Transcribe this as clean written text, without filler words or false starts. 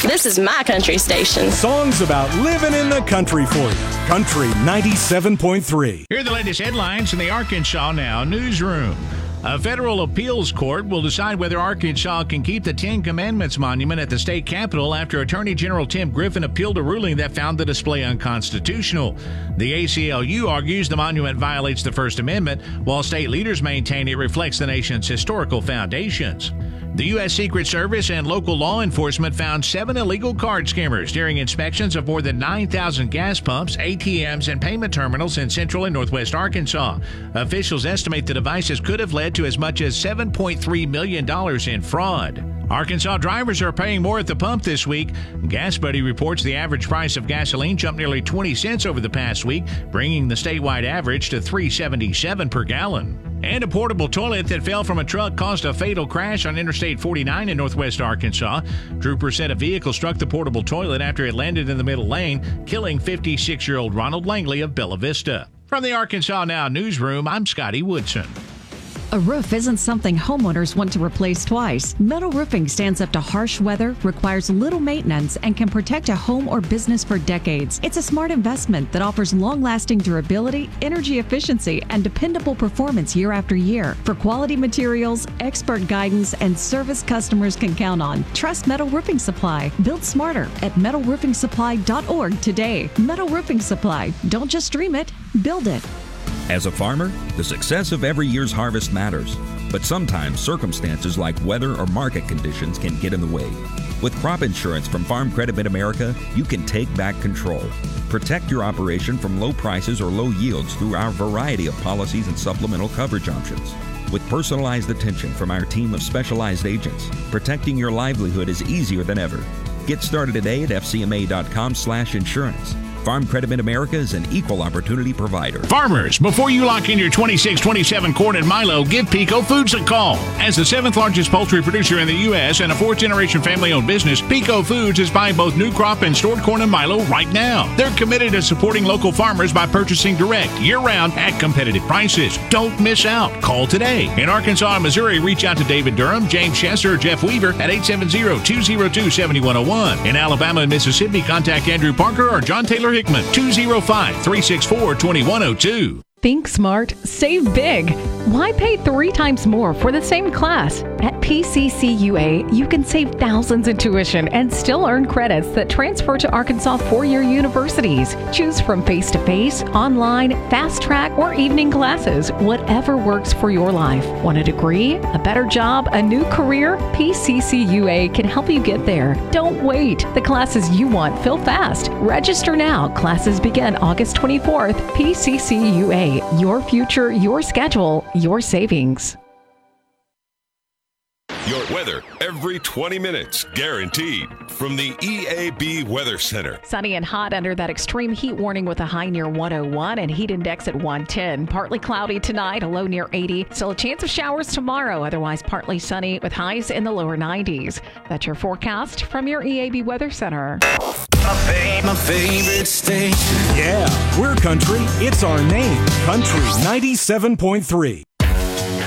This is my country station. Songs about living in the country for you. Country 97.3. Here are the latest headlines in the Arkansas Now newsroom. A federal appeals court will decide whether Arkansas can keep the Ten Commandments monument at the state capitol after Attorney General Tim Griffin appealed a ruling that found the display unconstitutional. The ACLU argues the monument violates the First Amendment, while state leaders maintain it reflects the nation's historical foundations. The U.S. Secret Service and local law enforcement found 7 illegal card skimmers during inspections of more than 9,000 gas pumps, ATMs, and payment terminals in central and northwest Arkansas. Officials estimate the devices could have led to as much as $7.3 million in fraud. Arkansas drivers are paying more at the pump this week. GasBuddy reports the average price of gasoline jumped nearly 20 cents over the past week, bringing the statewide average to $3.77 per gallon. And a portable toilet that fell from a truck caused a fatal crash on Interstate 49 in northwest Arkansas. Troopers said a vehicle struck the portable toilet after it landed in the middle lane, killing 56-year-old Ronald Langley of Bella Vista. From the Arkansas Now newsroom, I'm Scotty Woodson. A roof isn't something homeowners want to replace twice. Metal roofing stands up to harsh weather, requires little maintenance, and can protect a home or business for decades. It's a smart investment that offers long-lasting durability, energy efficiency, and dependable performance year after year. For quality materials, expert guidance, and service customers can count on, trust Metal Roofing Supply. Build smarter at metalroofingsupply.org today. Metal Roofing Supply. Don't just dream it, build it. As a farmer, the success of every year's harvest matters, but sometimes circumstances like weather or market conditions can get in the way. With crop insurance from Farm Credit Mid-America, you can take back control. Protect your operation from low prices or low yields through our variety of policies and supplemental coverage options. With personalized attention from our team of specialized agents, protecting your livelihood is easier than ever. Get started today at fcma.com/insurance. Farm Credit Mid-America is an equal opportunity provider. Farmers, before you lock in your 26-27 corn and Milo, give Pico Foods a call. As the 7th largest poultry producer in the U.S. and a 4th-generation family-owned business, Pico Foods is buying both new crop and stored corn and Milo right now. They're committed to supporting local farmers by purchasing direct, year-round, at competitive prices. Don't miss out. Call today. In Arkansas and Missouri, reach out to David Durham, James Chesser, or Jeff Weaver at 870-202-7101. In Alabama and Mississippi, contact Andrew Parker or John Taylor Hickman, 205-364-2102. Think smart, save big. Why pay 3 times more for the same class? At PCCUA, you can save thousands in tuition and still earn credits that transfer to Arkansas four-year universities. Choose from face-to-face, online, fast-track, or evening classes, whatever works for your life. Want a degree, a better job, a new career? PCCUA can help you get there. Don't wait. The classes you want fill fast. Register now. Classes begin August 24th. PCCUA. Your future, your schedule, your savings. Your weather every 20 minutes, guaranteed. From the EAB Weather Center. Sunny and hot under that extreme heat warning with a high near 101 and heat index at 110. Partly cloudy tonight, a low near 80. Still a chance of showers tomorrow, otherwise partly sunny with highs in the lower 90s. That's your forecast from your EAB Weather Center. My favorite station. Yeah, we're country. It's our name. Country 97.3.